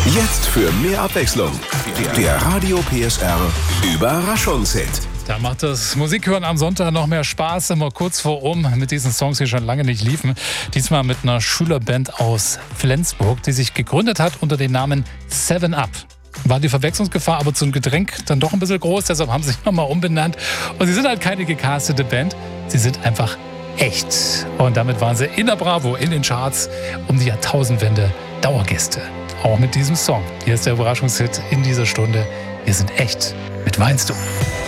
Jetzt für mehr Abwechslung. Der Radio PSR Überraschungshit. Da macht das Musikhören am Sonntag noch mehr Spaß, immer kurz vor mit diesen Songs, die schon lange nicht liefen. Diesmal mit einer Schülerband aus Flensburg, die sich gegründet hat unter dem Namen 7-Up. War die Verwechslungsgefahr aber zum Getränk dann doch ein bisschen groß, deshalb haben sie sich nochmal umbenannt. Und sie sind halt keine gecastete Band, sie sind einfach echt. Und damit waren sie in der Bravo, in den Charts um die Jahrtausendwende Dauergäste. Auch mit diesem Song. Hier ist der Überraschungshit in dieser Stunde. Wir sind echt. Mit Weinst du?